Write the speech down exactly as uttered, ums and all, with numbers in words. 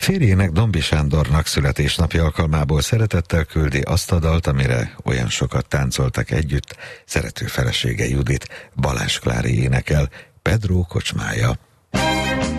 Férjének, Dombi Sándornak születésnapja alkalmából szeretettel küldi azt a dalt, amire olyan sokat táncoltak együtt, szerető felesége Judit, Balázs Klári énekel, Pedro kocsmája.